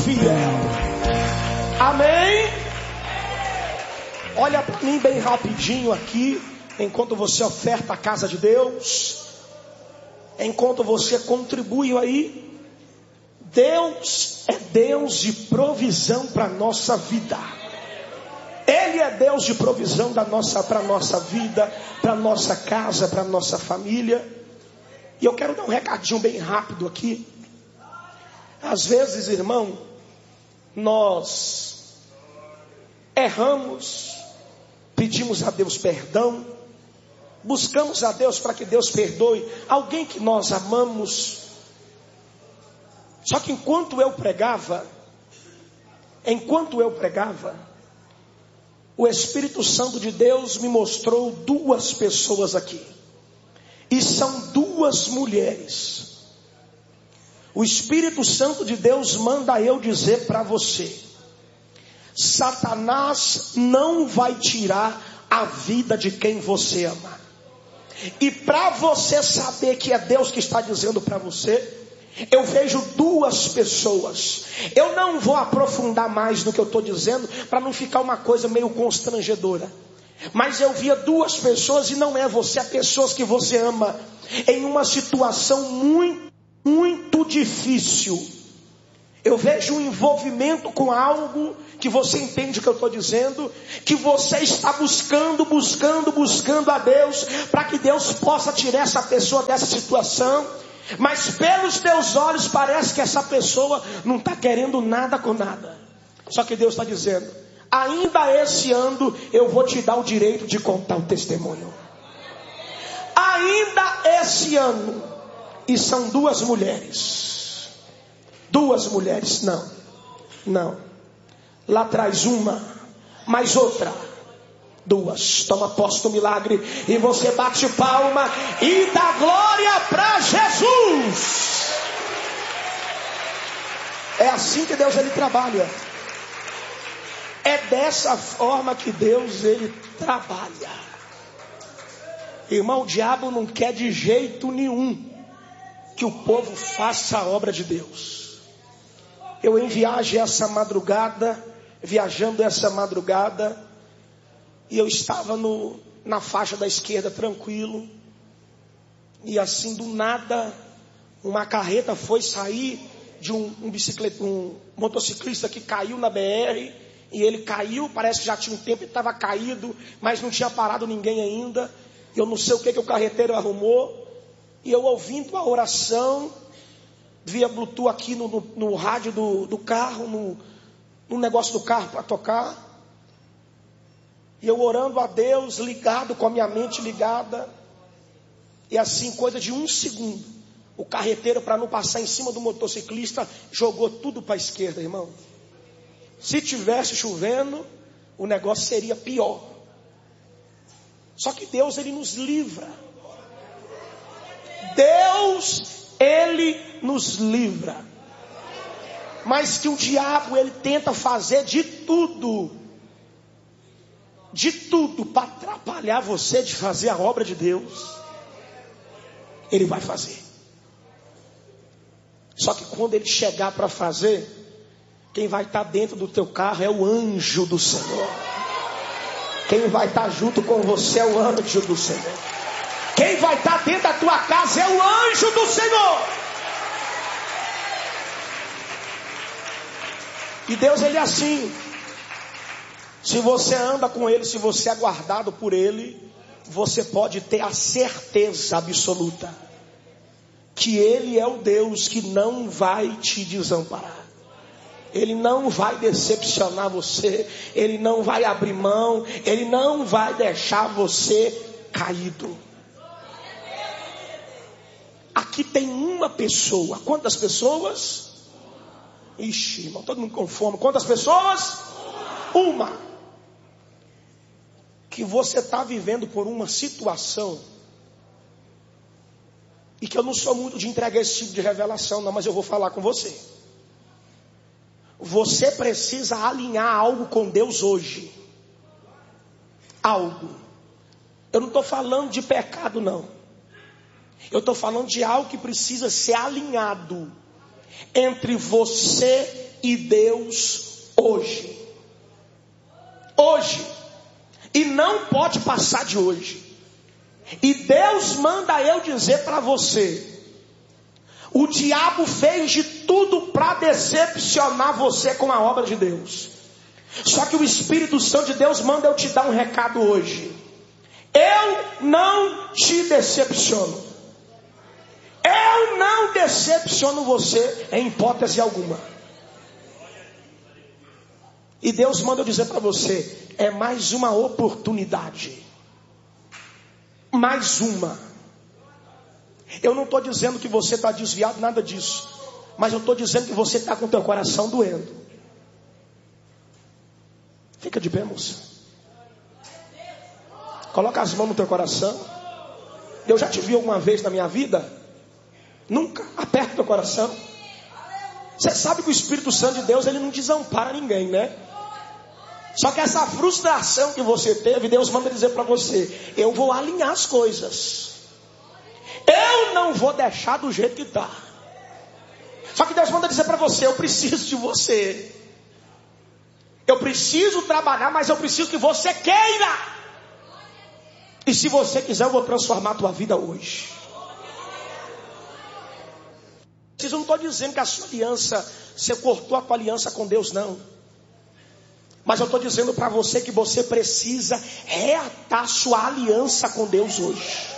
fiel. Amém? Olha para mim bem rapidinho aqui, enquanto você oferta a casa de Deus, enquanto você contribui aí. Deus é Deus de provisão para a nossa vida. Ele é Deus de provisão para a nossa vida, para a nossa casa, para a nossa família. E eu quero dar um recadinho bem rápido aqui. Às vezes, irmão, nós erramos, pedimos a Deus perdão, buscamos a Deus para que Deus perdoe alguém que nós amamos. Só que enquanto eu pregava, o Espírito Santo de Deus me mostrou duas pessoas aqui. E são duas mulheres. O Espírito Santo de Deus manda eu dizer para você: Satanás não vai tirar a vida de quem você ama. E para você saber que é Deus que está dizendo para você, eu vejo duas pessoas. Eu não vou aprofundar mais no que eu estou dizendo, para não ficar uma coisa meio constrangedora. Mas eu via duas pessoas, e não é você, é pessoas que você ama, em uma situação muito difícil. Eu vejo um envolvimento com algo que você entende o que eu estou dizendo, que você está buscando a Deus, para que Deus possa tirar essa pessoa dessa situação. Mas pelos teus olhos parece que essa pessoa não está querendo nada com nada. Só que Deus está dizendo: ainda esse ano eu vou te dar o direito de contar o testemunho. Ainda esse ano. E são duas mulheres. Não. Lá atrás uma, mais outra. Duas. Toma posse do milagre e você bate palma e dá glória para Jesus. É assim que Deus ele trabalha. É dessa forma que Deus ele trabalha. Irmão, o diabo não quer de jeito nenhum que o povo faça a obra de Deus. Eu viajando essa madrugada, e eu estava na faixa da esquerda tranquilo, e assim do nada uma carreta foi sair de um motociclista que caiu na BR, e ele caiu, parece que já tinha um tempo, ele estava caído, mas não tinha parado ninguém ainda. Eu não sei o que o carreteiro arrumou, e eu ouvindo a oração via Bluetooth aqui no rádio do carro, no negócio do carro para tocar. E eu orando a Deus, ligado, com a minha mente ligada. E assim, coisa de 1 segundo, o carreteiro, para não passar em cima do motociclista, jogou tudo para a esquerda, irmão. Se tivesse chovendo, o negócio seria pior. Só que Deus, ele nos livra. Deus, ele nos livra. Mas que o diabo, ele tenta fazer de tudo para atrapalhar você de fazer a obra de Deus. Ele vai fazer. Só que quando ele chegar para fazer, quem vai estar dentro do teu carro é o anjo do Senhor. Quem vai estar junto com você é o anjo do Senhor. Quem vai estar dentro da tua casa é o anjo do Senhor. E Deus, ele é assim. Se você anda com ele, se você é guardado por ele, você pode ter a certeza absoluta que ele é o Deus que não vai te desamparar. Ele não vai decepcionar você. Ele não vai abrir mão. Ele não vai deixar você caído. Aqui tem uma pessoa. Quantas pessoas? Ixi, irmão, todo mundo com fome. Quantas pessoas? Uma. Que você está vivendo por uma situação, e que eu não sou muito de entregar esse tipo de revelação, não, mas eu vou falar com você. Você precisa alinhar algo com Deus hoje. Algo. Eu não estou falando de pecado, não. Eu estou falando de algo que precisa ser alinhado entre você e Deus hoje. Hoje. E não pode passar de hoje. E Deus manda eu dizer para você: o diabo fez de tudo para decepcionar você com a obra de Deus. Só que o Espírito Santo de Deus manda eu te dar um recado hoje. Eu não te decepciono. Eu não decepciono você em hipótese alguma. E Deus manda eu dizer para você: é mais uma oportunidade. Mais uma. Eu não estou dizendo que você está desviado, nada disso. Mas eu estou dizendo que você está com o teu coração doendo. Fica de pé, moça. Coloca as mãos no teu coração. Eu já te vi alguma vez na minha vida? Nunca. Aperta o teu coração. Você sabe que o Espírito Santo de Deus, ele não desampara ninguém, né? Só que essa frustração que você teve, Deus manda dizer para você: eu vou alinhar as coisas. Eu não vou deixar do jeito que está. Só que Deus manda dizer para você: eu preciso de você. Eu preciso trabalhar, mas eu preciso que você queira. E se você quiser, eu vou transformar a tua vida hoje. Eu não estou dizendo que a sua aliança, você cortou a tua aliança com Deus, não. Mas eu estou dizendo para você que você precisa reatar sua aliança com Deus hoje.